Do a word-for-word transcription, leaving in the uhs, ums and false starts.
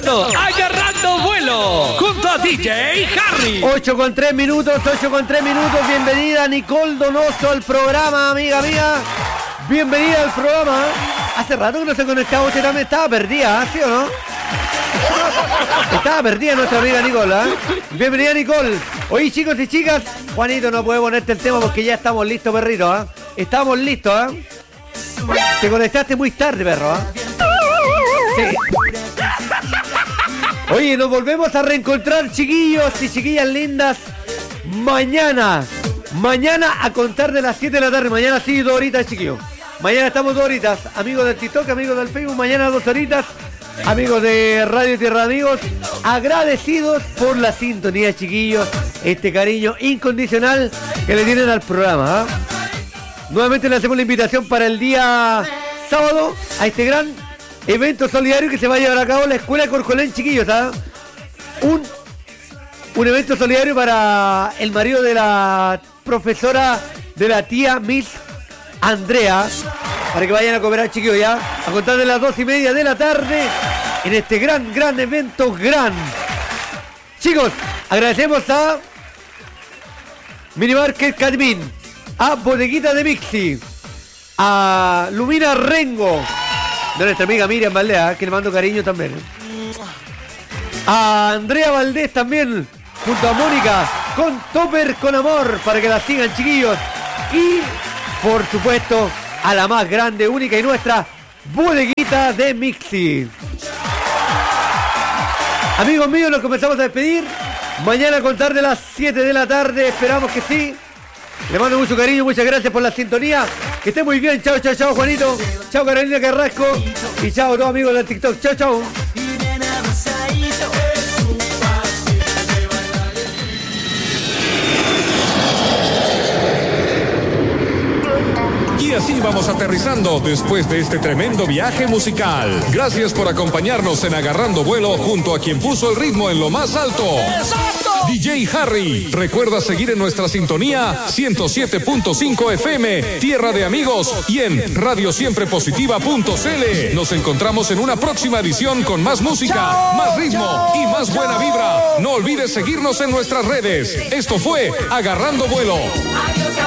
escuchando Agarrando Vuelo junto a D J Harry. ocho con tres minutos, ocho con tres minutos. Bienvenida Nicole Donoso al programa, amiga mía. Bienvenida al programa. Hace rato que no se conectaba, usted también estaba perdida, ¿sí o no? Estaba perdida nuestra amiga Nicole, ¿eh? Bienvenida Nicole. Oye, chicos y chicas, Juanito no puede ponerte el tema porque ya estamos listos, perrito, ¿eh? Estamos listos, ¿eh? Te conectaste muy tarde, perro, ¿eh? Sí. Oye, nos volvemos a reencontrar, chiquillos y chiquillas lindas, mañana. Mañana a contar de las siete de la tarde. Mañana sí, dos horitas, chiquillos. Mañana estamos dos horitas. Amigos del TikTok, amigos del Facebook. Mañana dos horitas. Amigos de Radio Tierra Amigos. Agradecidos por la sintonía, chiquillos. Este cariño incondicional que le tienen al programa, ¿eh? Nuevamente le hacemos la invitación para el día sábado a este gran evento solidario que se va a llevar a cabo en la Escuela de Corcolén, chiquillos, ¿sabes? Un, un evento solidario para el marido de la profesora de la tía Miss Andrea, para que vayan a cooperar, chiquillos, ya, a contar de las dos y media de la tarde en este gran, gran evento, gran. Chicos, agradecemos a Minimarket Cadmín, a Bodeguita de Mixi, a Lumina Rengo, de nuestra amiga Miriam Valdés, que le mando cariño también. A Andrea Valdés también, junto a Mónica, con Topper con Amor, para que la sigan, chiquillos. Y, por supuesto, a la más grande, única y nuestra, Bodeguita de Mixi. Amigos míos, nos comenzamos a despedir. Mañana a contar de las siete de la tarde, esperamos que sí. Le mando mucho cariño, muchas gracias por la sintonía. Que esté muy bien, chao, chao, chao, Juanito. Chao, Carolina Carrasco. Y chao a todos amigos del TikTok. Chao, chao. Y así vamos aterrizando después de este tremendo viaje musical. Gracias por acompañarnos en Agarrando Vuelo junto a quien puso el ritmo en lo más alto. ¡Exacto! D J Harry. Recuerda seguir en nuestra sintonía ciento siete punto cinco F M, Tierra de Amigos, y en radio siempre positiva punto c l. Nos encontramos en una próxima edición con más música, chao, más ritmo chao, y más chao. Buena vibra. No olvides seguirnos en nuestras redes. Esto fue Agarrando Vuelo.